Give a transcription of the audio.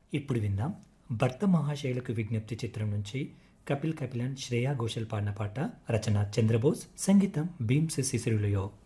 ఇప్పుడు విందాం 'భర్త మహాశయులకు విజ్ఞప్తి' చిత్రం నుంచి కపిల్ కపిలన్ శ్రేయా ఘోషల్ పాడిన పాట. రచన చంద్రబోస్, సంగీతం భీమ్స్ సిసిరులియో.